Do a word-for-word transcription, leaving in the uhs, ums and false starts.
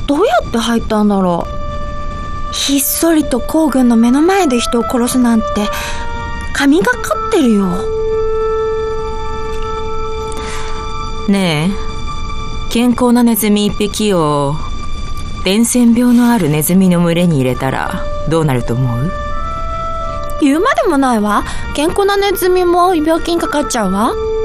どうやって入ったんだろう。ひっそりと皇軍の目の前で人を殺すなんて神がかってるよ。 ねえ、健康なネズミ一匹を伝染病のあるネズミの群れに入れたらどうなると思う？ 言うまでもないわ。健康なネズミも病気にかかっちゃうわ。